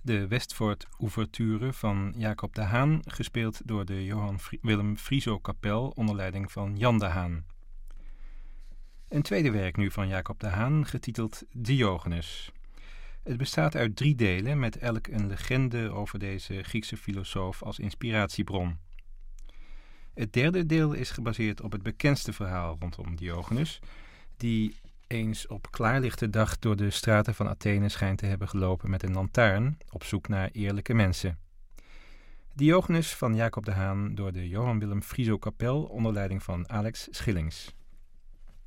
De Westfort-ouverture van Jacob de Haan, gespeeld door de Johan Willem Frieso Kapel onder leiding van Jan de Haan. Een tweede werk nu van Jacob de Haan, getiteld Diogenes. Het bestaat uit 3 delen met elk een legende over deze Griekse filosoof als inspiratiebron. Het derde deel is gebaseerd op het bekendste verhaal rondom Diogenes, die eens op klaarlichte dag door de straten van Athene schijnt te hebben gelopen met een lantaarn op zoek naar eerlijke mensen. Diogenes van Jacob de Haan door de Johan Willem Frieso Kapel onder leiding van Alex Schillings.